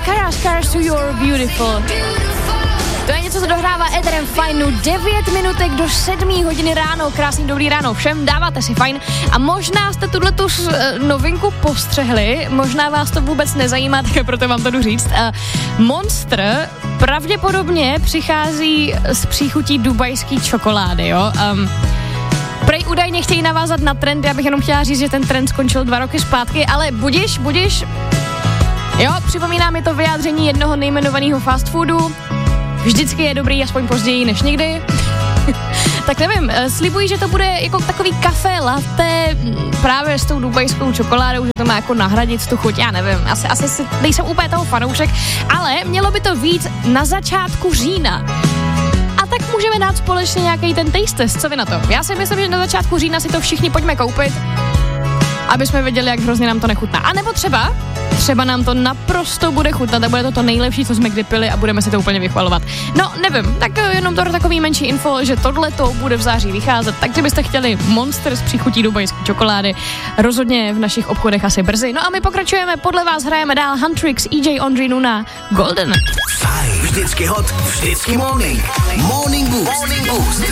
Cara, Scars to You're Beautiful. To je něco, co dohrává Ederem Fajnu. 9 minutek do 7 hodiny ráno. Krásný dobrý ráno všem, dáváte si fajn. A možná jste tuhletu novinku postřehli, možná vás to vůbec nezajímá, tak proto vám to jdu říct. Monster pravděpodobně přichází s příchutí dubajský čokolády, jo. Prej údajně chtějí navázat na trend, já bych jenom chtěla říct, že ten trend skončil 2 roky zpátky, ale budiš. Jo, připomíná mi to vyjádření jednoho nejmenovaného fast foodu. Vždycky je dobrý, aspoň později než nikdy. Tak nevím, slibuji, že to bude jako takový kafe latte právě s tou dubajskou čokoládou, že to má jako nahradit tu chuť, já nevím, asi si nejsem úplně toho fanoušek, ale mělo by to víc na začátku října. A tak můžeme dát společně nějaký ten taste test, co vy na to? Já si myslím, že na začátku října si to všichni pojďme koupit, aby jsme věděli, jak hrozně nám to nechutná. A nebo třeba nám to naprosto bude chutnat a bude to nejlepší, co jsme kdy pili a budeme si to úplně vychvalovat. No, nevím, tak jenom to takový menší info, že tohleto bude v září vycházet, tak kdybyste chtěli Monster s příchutí dubajské čokolády, rozhodně v našich obchodech asi brzy. No a my pokračujeme, podle vás hrajeme dál Huntrix, EJ Ondřej Nuna, Golden. Fajn, vždycky hot, vždycky morning. Morning Boost